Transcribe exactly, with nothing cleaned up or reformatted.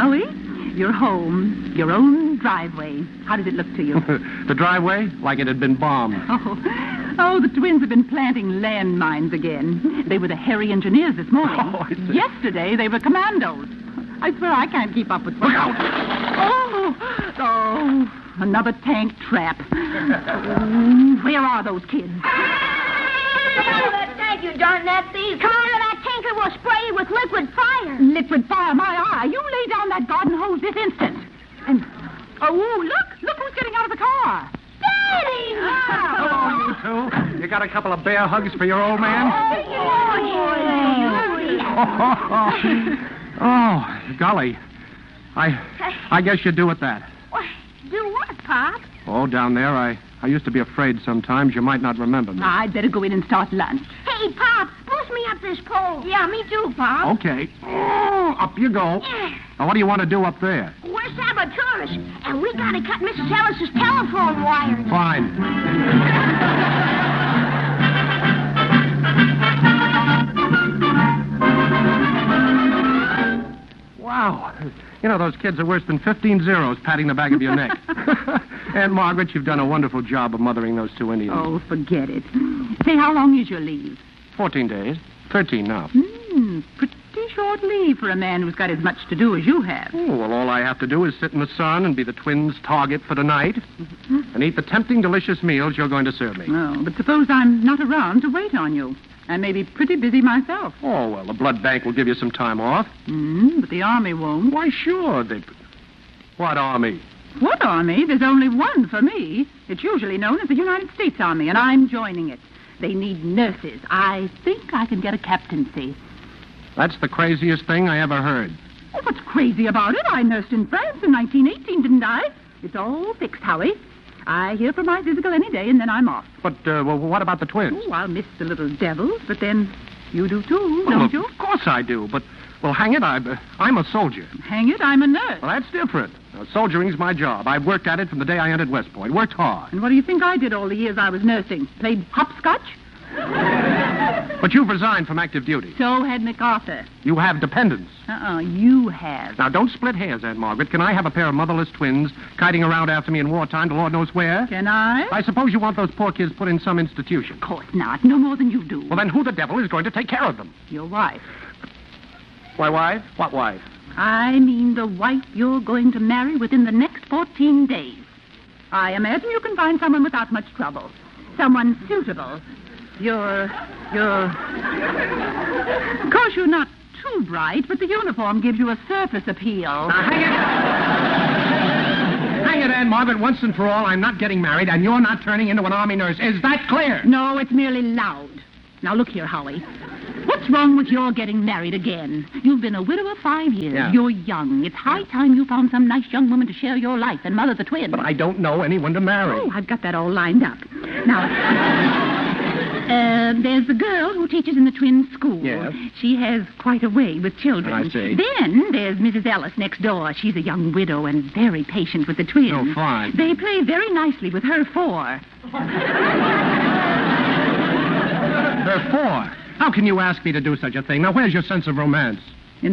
Howie, you're home. Your own driveway. How does it look to you? The driveway? Like it had been bombed. Oh, oh, the twins have been planting landmines again. They were the hairy engineers this morning. Oh, I see. Yesterday, they were commandos. I swear I can't keep up with them. Look out! Oh, oh, another tank trap. Oh, where are those kids? Thank you, darn that thief. Come on to that tanker. We'll spray you with liquid fire. Liquid fire, my eye. You lay down that garden hose this instant. And, oh, look. Look who's getting out of the car. Daddy! Hello, you two. You got a couple of bear hugs for your old man? Oh, Oh, golly. I I guess you do with that. What? Do what, Pop? Oh, down there, I, I used to be afraid sometimes you might not remember me. I'd better go in and start lunch. Hey, Pop, push me up this pole. Yeah, me too, Pop. Okay. Oh, up you go. Yeah. Now, what do you want to do up there? We're saboteurs, and we gotta cut Missus Ellis's telephone wires. Fine. Wow. You know, those kids are worse than fifteen zeros patting the back of your neck. Aunt Margaret, you've done a wonderful job of mothering those two Indians. Oh, forget it. Say, how long is your leave? Fourteen days. Thirteen now. Hmm, pretty short leave for a man who's got as much to do as you have. Oh, well, all I have to do is sit in the sun and be the twins' target for tonight and eat the tempting, delicious meals you're going to serve me. Oh, but suppose I'm not around to wait on you. I may be pretty busy myself. Oh, well, the blood bank will give you some time off. Hmm, but the army won't. Why, sure. They... What army? What army? There's only one for me. It's usually known as the United States Army, and I'm joining it. They need nurses. I think I can get a captaincy. That's the craziest thing I ever heard. Oh, what's crazy about it? I nursed in France in nineteen eighteen, didn't I? It's all fixed, Howie. I hear from my physical any day, and then I'm off. But, uh, well, what about the twins? Oh, I'll miss the little devils, but then you do too, Well, don't of you? Of course I do, but, well, hang it, I, uh, I'm a soldier. Hang it, I'm a nurse. Well, that's different. Now, soldiering's my job. I've worked at it from the day I entered West Point. Worked hard. And what do you think I did all the years I was nursing? Played hopscotch? But you've resigned from active duty. So had MacArthur. You have dependents. Uh-uh, you have. Now, don't split hairs, Aunt Margaret. Can I have a pair of motherless twins kiting around after me in wartime to Lord knows where? Can I? I suppose you want those poor kids put in some institution. Of course not. No more than you do. Well, then who the devil is going to take care of them? Your wife. My wife? What wife? I mean the wife you're going to marry within the next fourteen days. I imagine you can find someone without much trouble. Someone suitable. You're... you're... Of course, you're not too bright, but the uniform gives you a surface appeal. Now, hang it. Hang it, Aunt Margaret. Once and for all, I'm not getting married, and you're not turning into an army nurse. Is that clear? No, it's merely loud. Now, look here, Howie. What's wrong with your getting married again? You've been a widower five years. Yeah. You're young. It's high time you found some nice young woman to share your life and mother the twins. But I don't know anyone to marry. Oh, I've got that all lined up. Now, uh, there's the girl who teaches in the twins' school. Yes. She has quite a way with children. I see. Then there's Missus Ellis next door. She's a young widow and very patient with the twins. Oh, fine. They play very nicely with her four. They're four. How can you ask me to do such a thing? Now, where's your sense of romance?